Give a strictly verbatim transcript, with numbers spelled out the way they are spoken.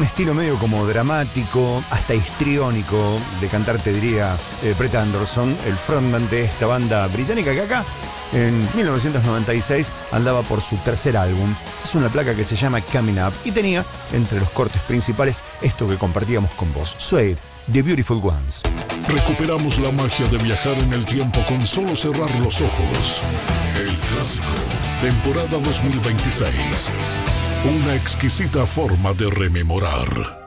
estilo medio como dramático, hasta histriónico de cantar, te diría eh, Brett Anderson, el frontman de esta banda británica que acá en mil novecientos noventa y seis andaba por su tercer álbum. Es una placa que se llama Coming Up y tenía entre los cortes principales esto que compartíamos con vos, Suede, The Beautiful Ones. Recuperamos la magia de viajar en el tiempo con solo cerrar los ojos. El clásico, temporada dos mil veintiséis. Una exquisita forma de rememorar.